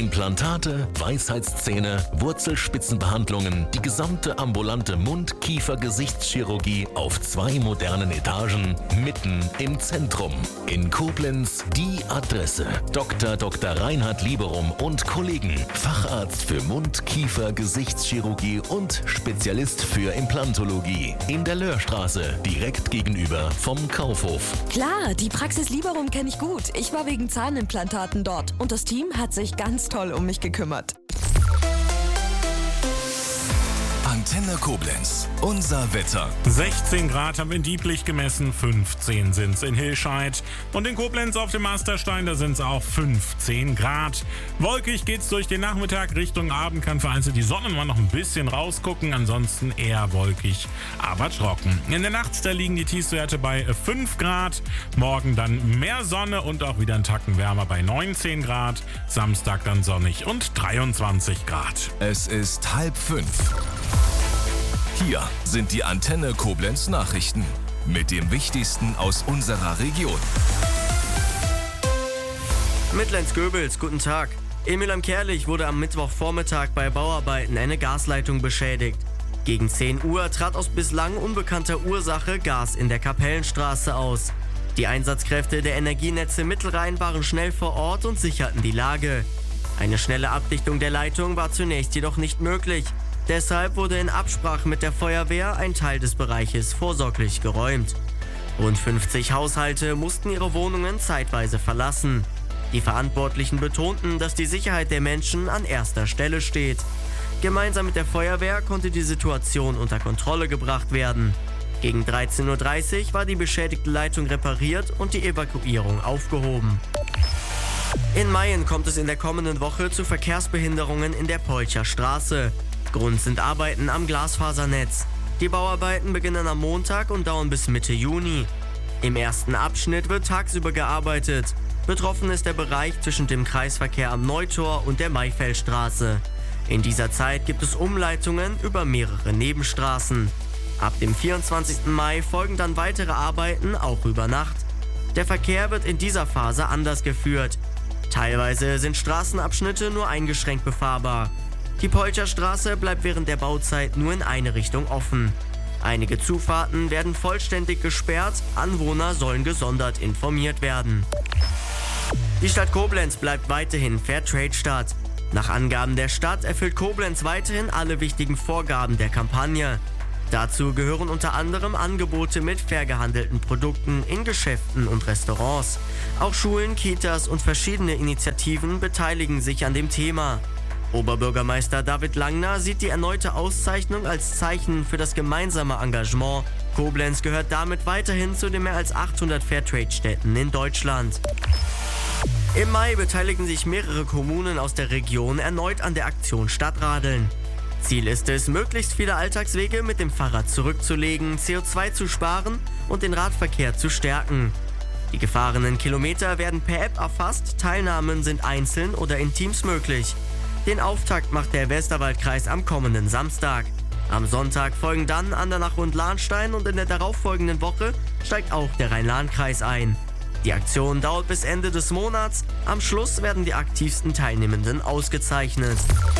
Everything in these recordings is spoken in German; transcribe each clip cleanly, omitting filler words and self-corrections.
Implantate, Weisheitszähne, Wurzelspitzenbehandlungen, die gesamte ambulante Mund-Kiefer-Gesichtschirurgie auf 2 modernen Etagen, mitten im Zentrum. In Koblenz die Adresse: Dr. Reinhard Lieberum und Kollegen, Facharzt für Mund-Kiefer-Gesichtschirurgie und Spezialist für Implantologie. In der Löhrstraße, direkt gegenüber vom Kaufhof. Klar, die Praxis Lieberum kenne ich gut. Ich war wegen Zahnimplantaten dort und das Team hat sich ganz toll um mich gekümmert. Antenne Koblenz, unser Wetter. 16 Grad haben wir in Dieblich gemessen, 15 sind es in Hilscheid. Und in Koblenz auf dem Masterstein, da sind es auch 15 Grad. Wolkig geht's durch den Nachmittag, Richtung Abend kann vereinzelt die Sonne mal noch ein bisschen rausgucken. Ansonsten eher wolkig, aber trocken. In der Nacht, da liegen die Tiefstwerte bei 5 Grad. Morgen dann mehr Sonne und auch wieder einen Tacken wärmer bei 19 Grad. Samstag dann sonnig und 23 Grad. Es ist 4:30. Hier sind die Antenne Koblenz Nachrichten mit dem Wichtigsten aus unserer Region. Mitlenz-Göbels, guten Tag. In Mülheim-Kerlich wurde am Mittwochvormittag bei Bauarbeiten eine Gasleitung beschädigt. Gegen 10 Uhr trat aus bislang unbekannter Ursache Gas in der Kapellenstraße aus. Die Einsatzkräfte der Energienetze Mittelrhein waren schnell vor Ort und sicherten die Lage. Eine schnelle Abdichtung der Leitung war zunächst jedoch nicht möglich. Deshalb wurde in Absprache mit der Feuerwehr ein Teil des Bereiches vorsorglich geräumt. Rund 50 Haushalte mussten ihre Wohnungen zeitweise verlassen. Die Verantwortlichen betonten, dass die Sicherheit der Menschen an erster Stelle steht. Gemeinsam mit der Feuerwehr konnte die Situation unter Kontrolle gebracht werden. Gegen 13:30 Uhr war die beschädigte Leitung repariert und die Evakuierung aufgehoben. In Mayen kommt es in der kommenden Woche zu Verkehrsbehinderungen in der Polcher Straße. Grund sind Arbeiten am Glasfasernetz. Die Bauarbeiten beginnen am Montag und dauern bis Mitte Juni. Im ersten Abschnitt wird tagsüber gearbeitet. Betroffen ist der Bereich zwischen dem Kreisverkehr am Neutor und der Maifeldstraße. In dieser Zeit gibt es Umleitungen über mehrere Nebenstraßen. Ab dem 24. Mai folgen dann weitere Arbeiten, auch über Nacht. Der Verkehr wird in dieser Phase anders geführt. Teilweise sind Straßenabschnitte nur eingeschränkt befahrbar. Die Polcher Straße bleibt während der Bauzeit nur in eine Richtung offen. Einige Zufahrten werden vollständig gesperrt, Anwohner sollen gesondert informiert werden. Die Stadt Koblenz bleibt weiterhin Fairtrade-Stadt. Nach Angaben der Stadt erfüllt Koblenz weiterhin alle wichtigen Vorgaben der Kampagne. Dazu gehören unter anderem Angebote mit fair gehandelten Produkten in Geschäften und Restaurants. Auch Schulen, Kitas und verschiedene Initiativen beteiligen sich an dem Thema. Oberbürgermeister David Langner sieht die erneute Auszeichnung als Zeichen für das gemeinsame Engagement. Koblenz gehört damit weiterhin zu den mehr als 800 Fairtrade-Städten in Deutschland. Im Mai beteiligen sich mehrere Kommunen aus der Region erneut an der Aktion Stadtradeln. Ziel ist es, möglichst viele Alltagswege mit dem Fahrrad zurückzulegen, CO2 zu sparen und den Radverkehr zu stärken. Die gefahrenen Kilometer werden per App erfasst, Teilnahmen sind einzeln oder in Teams möglich. Den Auftakt macht der Westerwaldkreis am kommenden Samstag. Am Sonntag folgen dann Andernach und Lahnstein und in der darauffolgenden Woche steigt auch der Rhein-Lahn-Kreis ein. Die Aktion dauert bis Ende des Monats. Am Schluss werden die aktivsten Teilnehmenden ausgezeichnet.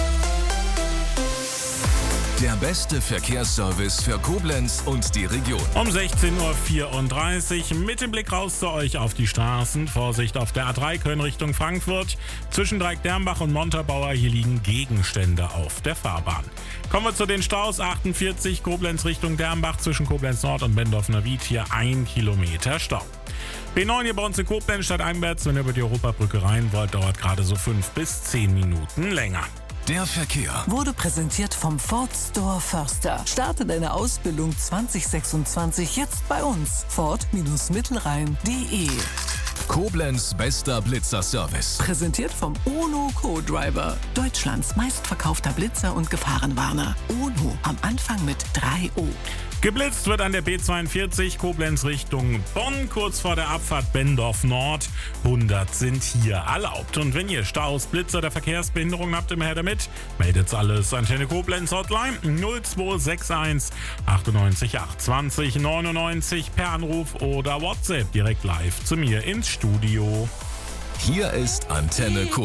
Der beste Verkehrsservice für Koblenz und die Region. Um 16:34 Uhr mit dem Blick raus zu euch auf die Straßen. Vorsicht auf der A3 Köln Richtung Frankfurt. Zwischen Dreieck-Dermbach und Montabaur, hier liegen Gegenstände auf der Fahrbahn. Kommen wir zu den Staus. 48 Koblenz Richtung Dermbach zwischen Koblenz Nord und Bendorf-Neuwied. Hier 1 Kilometer Stau. B9 hier bei uns in Koblenz stadteinwärts, wenn ihr über die Europabrücke rein wollt, dauert gerade so 5 bis 10 Minuten länger. Der Verkehr wurde präsentiert vom Ford Store Förster. Starte deine Ausbildung 2026 jetzt bei uns. Ford-Mittelrhein.de. Koblenz bester Blitzerservice. Präsentiert vom UNO Co-Driver. Deutschlands meistverkaufter Blitzer und Gefahrenwarner. UNO am Anfang mit 3O. Geblitzt wird an der B42 Koblenz Richtung Bonn, kurz vor der Abfahrt Bendorf Nord. 100 sind hier erlaubt. Und wenn ihr Staus, Blitzer oder Verkehrsbehinderungen habt, immer her damit. Meldet's alles. Antenne Koblenz Hotline 0261 98 820 99 per Anruf oder WhatsApp direkt live zu mir ins Studio. Hier ist Antenne Koblenz.